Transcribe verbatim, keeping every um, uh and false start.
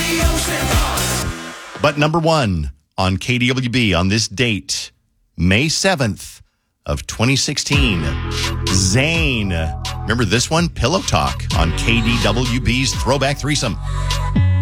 But number one on K D W B on this date, May seventh of twenty sixteen, Zayn. Remember this one? Pillow Talk on K D W B's Throwback Threesome.